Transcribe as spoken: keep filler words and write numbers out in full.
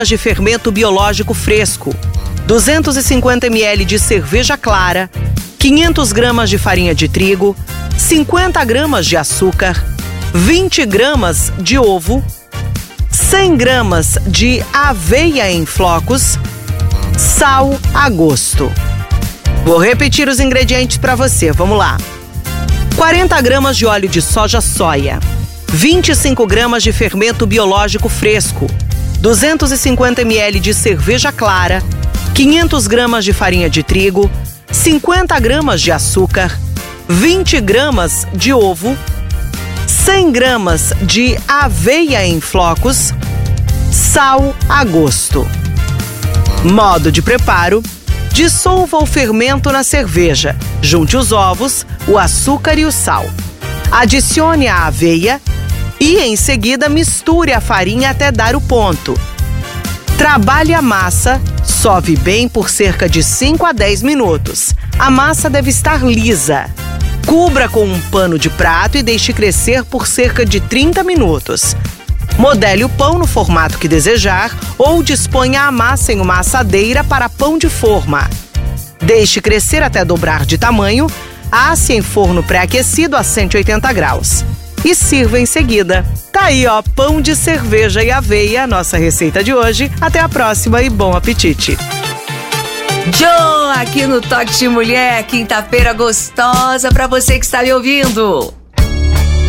de fermento biológico fresco, duzentos e cinquenta mililitros de cerveja clara, quinhentas gramas de farinha de trigo, cinquenta gramas de açúcar, vinte gramas de ovo, cem gramas de aveia em flocos, sal a gosto. Vou repetir os ingredientes para você, vamos lá. quarenta gramas de óleo de soja soia, vinte e cinco gramas de fermento biológico fresco, duzentos e cinquenta mililitros de cerveja clara, quinhentas gramas de farinha de trigo, cinquenta gramas de açúcar, vinte gramas de ovo, cem gramas de aveia em flocos, sal a gosto. Modo de preparo: dissolva o fermento na cerveja, junte os ovos, o açúcar e o sal. Adicione a aveia e, em seguida, misture a farinha até dar o ponto. Trabalhe a massa, sove bem por cerca de cinco a dez minutos. A massa deve estar lisa. Cubra com um pano de prato e deixe crescer por cerca de trinta minutos. Modele o pão no formato que desejar ou disponha a massa em uma assadeira para pão de forma. Deixe crescer até dobrar de tamanho, asse em forno pré-aquecido a cento e oitenta graus. E sirva em seguida. Tá aí, ó, pão de cerveja e aveia, nossa receita de hoje. Até a próxima e bom apetite! Joe, aqui no Toque de Mulher, quinta-feira gostosa pra você que está me ouvindo.